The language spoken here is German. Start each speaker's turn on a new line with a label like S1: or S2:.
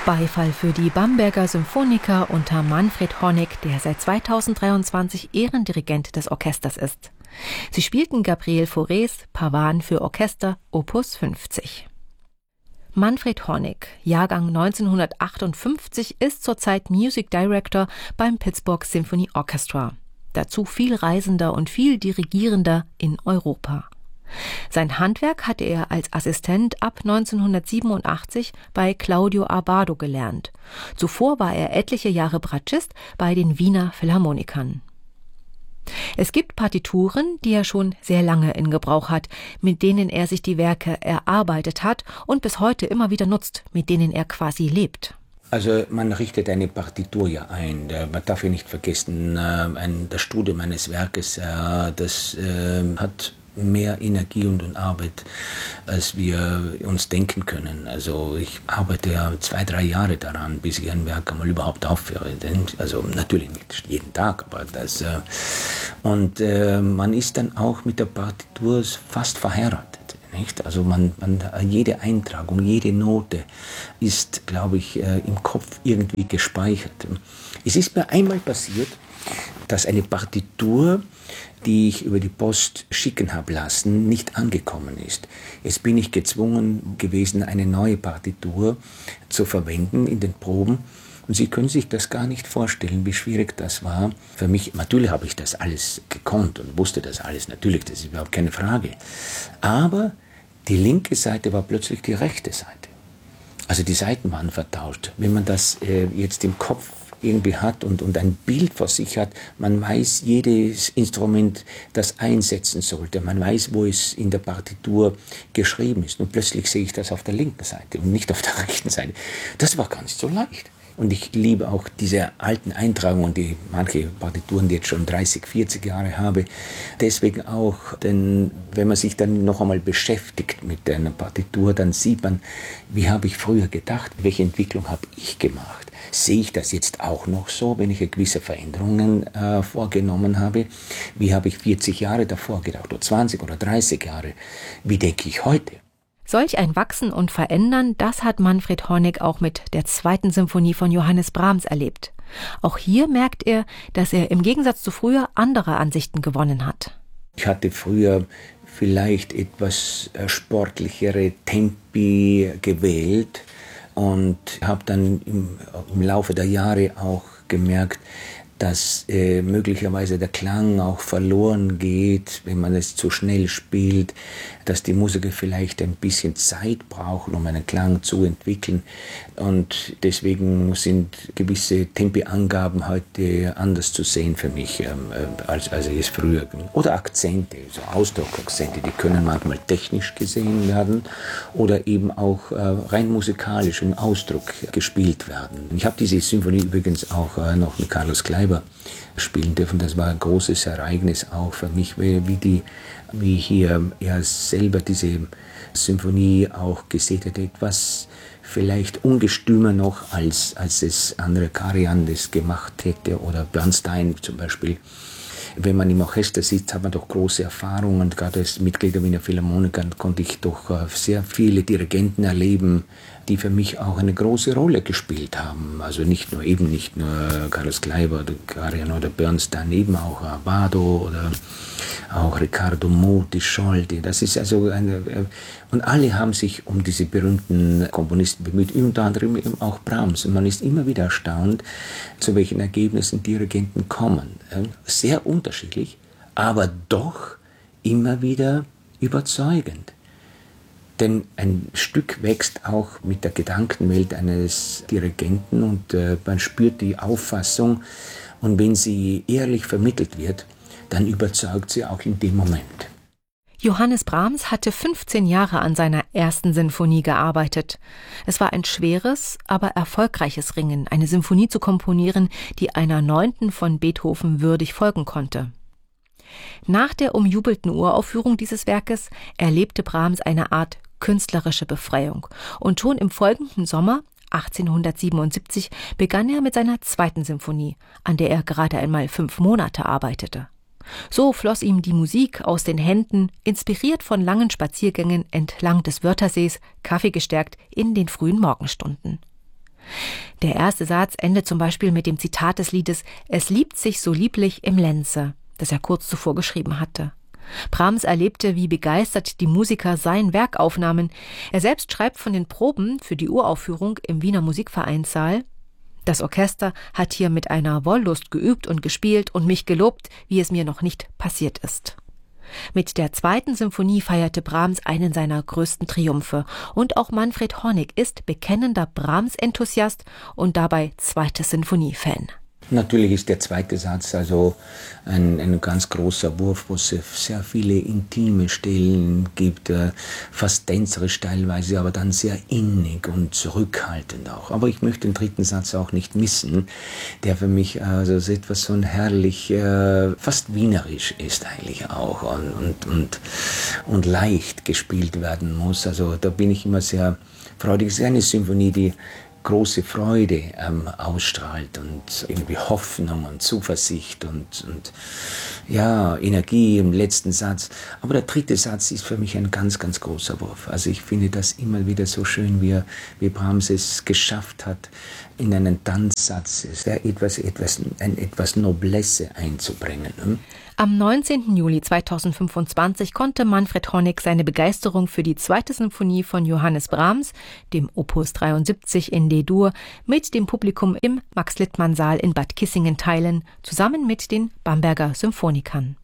S1: Beifall für die Bamberger Symphoniker unter Manfred Honeck, der seit 2023 Ehrendirigent des Orchesters ist. Sie spielten Gabriel Faurés Pavan für Orchester Opus 50. Manfred Honeck, Jahrgang 1958, ist zurzeit Music Director beim Pittsburgh Symphony Orchestra. Dazu viel Reisender und viel Dirigierender in Europa. Sein Handwerk hatte er als Assistent ab 1987 bei Claudio Abbado gelernt. Zuvor war er etliche Jahre Bratschist bei den Wiener Philharmonikern. Es gibt Partituren, die er schon sehr lange in Gebrauch hat, mit denen er sich die Werke erarbeitet hat und bis heute immer wieder nutzt, mit denen er quasi lebt.
S2: Also man richtet eine Partitur ja ein. Man darf ja nicht vergessen, das Studium eines Werkes, das hat mehr Energie und Arbeit, als wir uns denken können. Also ich arbeite ja 2-3 Jahre daran, bis ich ein Werk einmal überhaupt aufführe. Also natürlich nicht jeden Tag, aber das. Und man ist dann auch mit der Partitur fast verheiratet. Nicht? Also jede Eintragung, jede Note ist, glaube ich, im Kopf irgendwie gespeichert. Es ist mir einmal passiert, dass eine Partitur, die ich über die Post schicken habe lassen, nicht angekommen ist. Jetzt bin ich gezwungen gewesen, eine neue Partitur zu verwenden in den Proben. Und Sie können sich das gar nicht vorstellen, wie schwierig das war. Für mich, natürlich habe ich das alles gekonnt und wusste das alles, natürlich, das ist überhaupt keine Frage. Aber die linke Seite war plötzlich die rechte Seite. Also die Seiten waren vertauscht. Wenn man das jetzt im Kopf irgendwie hat und ein Bild vor sich hat, man weiß jedes Instrument, das einsetzen sollte, man weiß, wo es in der Partitur geschrieben ist. Und plötzlich sehe ich das auf der linken Seite und nicht auf der rechten Seite. Das war gar nicht so leicht. Und ich liebe auch diese alten Eintragungen, die manche Partituren, die jetzt schon 30, 40 Jahre habe. Deswegen auch, denn wenn man sich dann noch einmal beschäftigt mit einer Partitur, dann sieht man, wie habe ich früher gedacht, welche Entwicklung habe ich gemacht. Sehe ich das jetzt auch noch so, wenn ich gewisse Veränderungen vorgenommen habe? Wie habe ich 40 Jahre davor gedacht, oder 20 oder 30 Jahre? Wie denke ich heute?
S1: Solch ein Wachsen und Verändern, das hat Manfred Honeck auch mit der 2. Symphonie von Johannes Brahms erlebt. Auch hier merkt er, dass er im Gegensatz zu früher andere Ansichten gewonnen hat.
S2: Ich hatte früher vielleicht etwas sportlichere Tempi gewählt und habe dann im Laufe der Jahre auch gemerkt, dass möglicherweise der Klang auch verloren geht, wenn man es zu schnell spielt, dass die Musiker vielleicht ein bisschen Zeit brauchen, um einen Klang zu entwickeln. Und deswegen sind gewisse Tempi-Angaben heute anders zu sehen für mich, als es früher. Oder Akzente, so Ausdruckakzente, die können manchmal technisch gesehen werden oder eben auch rein musikalisch im Ausdruck gespielt werden. Ich habe diese Symphonie übrigens auch noch mit Carlos Kleiber spielen dürfen. Das war ein großes Ereignis auch für mich, wie hier er selber diese Symphonie auch gesehen hat, etwas vielleicht ungestümer noch, als es andere Karajan das gemacht hätte oder Bernstein zum Beispiel. Wenn man im Orchester sitzt, hat man doch große Erfahrungen. Gerade als Mitglied der Wiener Philharmoniker konnte ich doch sehr viele Dirigenten erleben, die für mich auch eine große Rolle gespielt haben. Also nicht nur Carlos Kleiber oder Karajan oder Bernstein, eben auch Abbado oder auch Riccardo Muti, Scholti. Das ist also und alle haben sich um diese berühmten Komponisten bemüht, unter anderem eben auch Brahms. Und man ist immer wieder erstaunt, zu welchen Ergebnissen Dirigenten kommen. Sehr unterschiedlich, aber doch immer wieder überzeugend. Denn ein Stück wächst auch mit der Gedankenwelt eines Dirigenten und man spürt die Auffassung. Und wenn sie ehrlich vermittelt wird, dann überzeugt sie auch in dem Moment.
S1: Johannes Brahms hatte 15 Jahre an seiner 1. Sinfonie gearbeitet. Es war ein schweres, aber erfolgreiches Ringen, eine Sinfonie zu komponieren, die einer 9. von Beethoven würdig folgen konnte. Nach der umjubelten Uraufführung dieses Werkes erlebte Brahms eine Art künstlerische Befreiung. Und schon im folgenden Sommer 1877 begann er mit seiner 2. Sinfonie, an der er gerade einmal 5 Monate arbeitete. So floss ihm die Musik aus den Händen, inspiriert von langen Spaziergängen entlang des Wörthersees, kaffeegestärkt in den frühen Morgenstunden. Der erste Satz endet zum Beispiel mit dem Zitat des Liedes »Es liebt sich so lieblich im Lenze«, das er kurz zuvor geschrieben hatte. Brahms erlebte, wie begeistert die Musiker sein Werk aufnahmen. Er selbst schreibt von den Proben für die Uraufführung im Wiener Musikvereinssaal: »Das Orchester hat hier mit einer Wollust geübt und gespielt und mich gelobt, wie es mir noch nicht passiert ist.« Mit der 2. Symphonie feierte Brahms einen seiner größten Triumphe. Und auch Manfred Honig ist bekennender Brahms-Enthusiast und dabei 2. Sinfonie-Fan.
S2: Natürlich ist der 2. Satz also ein ganz großer Wurf, wo es sehr viele intime Stellen gibt, fast tänzerisch teilweise, aber dann sehr innig und zurückhaltend auch. Aber ich möchte den 3. Satz auch nicht missen, der für mich also etwas so ein herrlich, fast wienerisch ist eigentlich auch und leicht gespielt werden muss. Also da bin ich immer sehr freudig. Es ist eine Symphonie, die große Freude ausstrahlt und irgendwie Hoffnung und Zuversicht und ja, Energie im letzten Satz. Aber der 3. Satz ist für mich ein ganz, ganz großer Wurf. Also ich finde das immer wieder so schön, wie Brahms es geschafft hat, in einen Tanzsatz etwas Noblesse einzubringen.
S1: Am 19. Juli 2025 konnte Manfred Honig seine Begeisterung für die 2. Sinfonie von Johannes Brahms, dem Opus 73 in D-Dur, mit dem Publikum im Max-Littmann-Saal in Bad Kissingen teilen, zusammen mit den Bamberger Symphonikern.